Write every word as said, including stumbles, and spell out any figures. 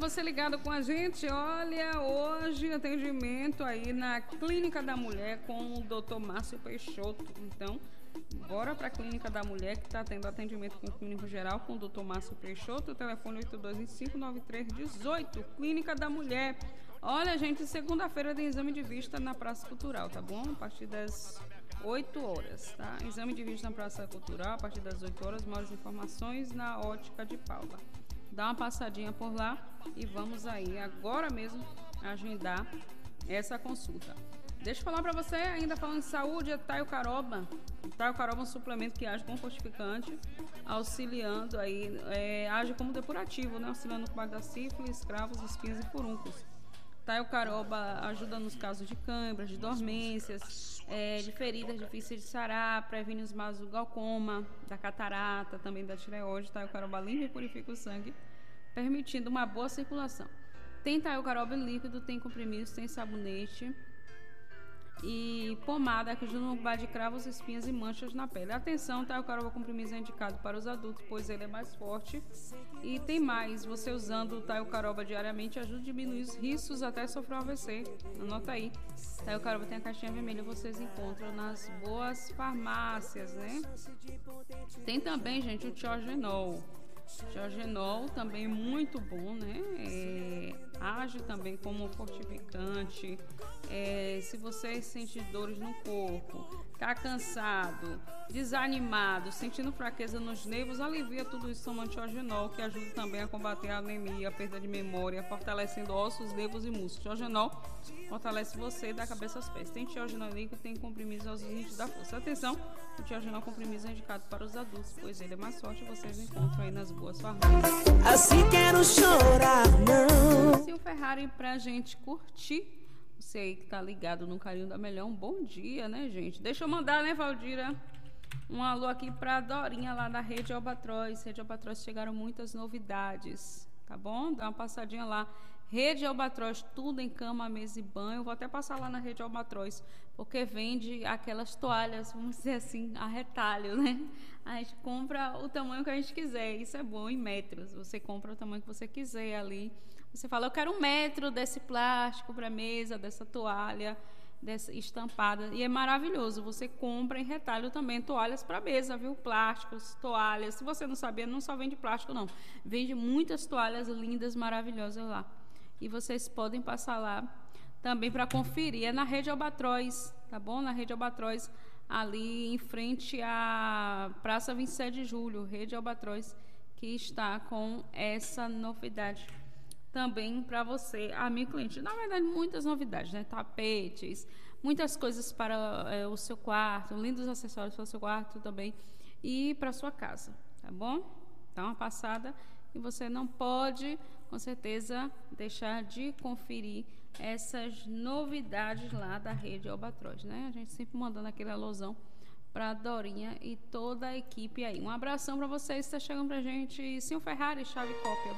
você ligado com a gente. Olha, hoje atendimento aí na Clínica da Mulher com o doutor Márcio Peixoto. Então, bora para a Clínica da Mulher, que está tendo atendimento com o clínico geral com o doutor Márcio Peixoto. O telefone oito dois cinco nove três um oito. Clínica da Mulher. Olha, gente, segunda-feira tem exame de vista na Praça Cultural, tá bom? A partir das oito horas, tá? Exame de vista na Praça Cultural, a partir das oito horas. Maiores informações na Ótica de Paula. Dá uma passadinha por lá e vamos aí agora mesmo agendar essa consulta. Deixa eu falar para você, ainda falando de saúde, é Taio Caroba. Taio Caroba é um suplemento que age como fortificante, auxiliando aí, é, age como depurativo, né? Auxiliando no combate da sífilis, cravos, espinhas e furuncos. Taio Caroba ajuda nos casos de câimbras, de dormências, é, de feridas difíceis de sarar, previne os males do glaucoma, da catarata, também da tireoide. Taio Caroba limpa e purifica o sangue, permitindo uma boa circulação. Tem Taio Caroba em líquido, tem comprimidos, tem sabonete e pomada que ajuda no combate de cravos, espinhas e manchas na pele. Atenção, Taio Caroba comprimido é indicado para os adultos, pois ele é mais forte. E tem mais, você usando o Taio Caroba diariamente ajuda a diminuir os riscos até sofrer um A V C. Anota aí. Taio Caroba tem a caixinha vermelha, vocês encontram nas boas farmácias, né? Tem também, gente, o Tiogenol. Tiogenol também muito bom, né? É, age também como fortificante. É, se você sente dores no corpo, tá cansado, desanimado, sentindo fraqueza nos nervos, alivia tudo isso tomando Tiogenol, que ajuda também a combater a anemia, a perda de memória, fortalecendo ossos, nervos e músculos. Tiogenol fortalece você da cabeça aos pés. Tem Tiogenol líquido, tem comprimidos aos índios da força. Atenção, o Tiogenol comprimido é indicado para os adultos, pois ele é mais forte e vocês encontram aí nas boas farmácias. Assim quero chorar, não. Se o Ferrari pra gente curtir. Você aí que tá ligado no Carinho da Melhor, um bom dia, né, gente? Deixa eu mandar, né, Valdira, um alô aqui pra Dorinha lá da Rede Albatroz. Rede Albatroz chegaram muitas novidades, tá bom? Dá uma passadinha lá. Rede Albatroz, tudo em cama, mesa e banho. Vou até passar lá na Rede Albatroz, porque vende aquelas toalhas, vamos dizer assim, a retalho, né? A gente compra o tamanho que a gente quiser, isso é bom, em metros. Você compra o tamanho que você quiser ali. Você fala, eu quero um metro desse plástico para mesa, dessa toalha, dessa estampada. E é maravilhoso, você compra em retalho também toalhas para mesa, viu? Plásticos, toalhas. Se você não sabia, não só vende plástico, não. Vende muitas toalhas lindas, maravilhosas lá. E vocês podem passar lá também para conferir. É na Rede Albatroz, tá bom? Na Rede Albatroz, ali em frente à Praça vinte e sete de julho, Rede Albatroz, que está com essa novidade também para você, amigo cliente. Na verdade, muitas novidades, né? Tapetes, muitas coisas para é, o seu quarto, lindos acessórios para o seu quarto também e para a sua casa, tá bom? Dá uma passada e você não pode, com certeza, deixar de conferir essas novidades lá da Rede Albatroz, né? A gente sempre mandando aquele alusão para a Dorinha e toda a equipe aí. Um abração para vocês que está chegando para a gente. Sim, o Ferrari, chave cópia.